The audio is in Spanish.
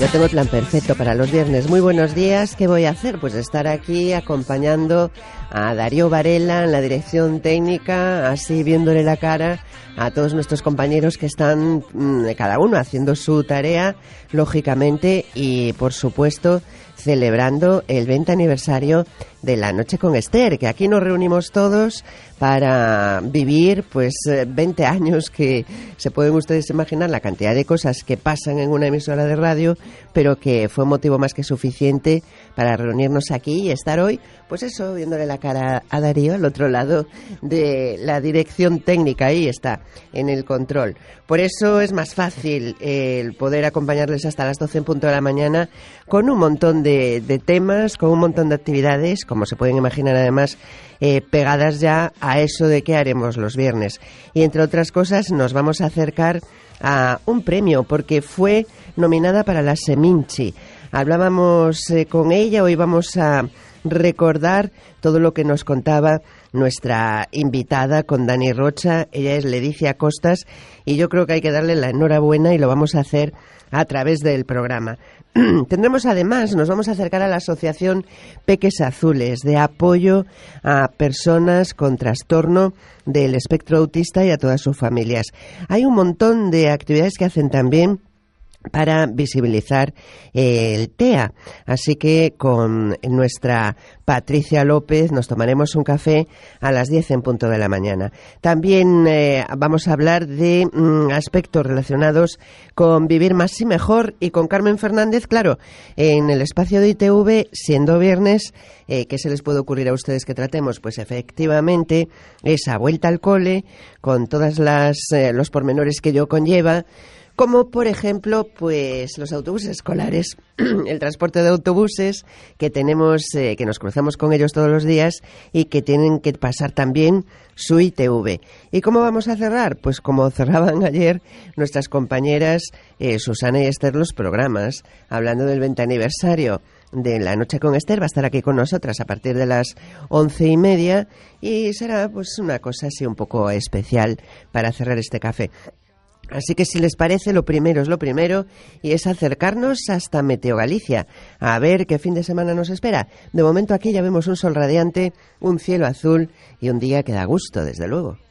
tengo el plan perfecto para los viernes. Muy buenos días. ¿Qué voy a hacer? Pues estar aquí acompañando a Darío Varela en la dirección técnica, así viéndole la cara a todos nuestros compañeros que están cada uno haciendo su tarea, lógicamente, y por supuesto celebrando el 20 aniversario de La Noche con Esther, que aquí nos reunimos todos para vivir pues 20 años, que se pueden ustedes imaginar la cantidad de cosas que pasan en una emisora de radio, pero que fue motivo más que suficiente para reunirnos aquí y estar hoy, pues eso, viéndole la cara a Darío al otro lado de la dirección técnica. Ahí está, en el control. Por eso es más fácil el poder acompañarles hasta las 12 en punto de la mañana con un montón de temas, con un montón de actividades, como se pueden imaginar, además pegadas ya a eso de qué haremos los viernes. Y entre otras cosas nos vamos a acercar a un premio, porque fue nominada para la Seminci. Hablábamos con ella, hoy vamos a recordar todo lo que nos contaba nuestra invitada con Dani Rocha. Ella es Leticia Costas y yo creo que hay que darle la enhorabuena y lo vamos a hacer a través del programa. Tendremos además, nos vamos a acercar a la asociación Peques Azules, de apoyo a personas con trastorno del espectro autista y a todas sus familias. Hay un montón de actividades que hacen también para visibilizar el TEA. Así que con nuestra Patricia López nos tomaremos un café a las 10 en punto de la mañana. También vamos a hablar de aspectos relacionados con vivir más y mejor, y con Carmen Fernández, claro, en el espacio de ITV, siendo viernes, ¿qué se les puede ocurrir a ustedes que tratemos? Pues efectivamente esa vuelta al cole, con todas los pormenores que ello conlleva, como por ejemplo pues los autobuses escolares, el transporte de autobuses que tenemos, que nos cruzamos con ellos todos los días y que tienen que pasar también su ITV. ¿Y cómo vamos a cerrar? Pues como cerraban ayer nuestras compañeras Susana y Esther los programas, hablando del 20 aniversario de La Noche con Esther. Va a estar aquí con nosotras a partir de las 11:30 y será pues una cosa así un poco especial para cerrar este café. Así que si les parece, lo primero es lo primero, y es acercarnos hasta Meteo Galicia, a ver qué fin de semana nos espera. De momento aquí ya vemos un sol radiante, un cielo azul y un día que da gusto, desde luego.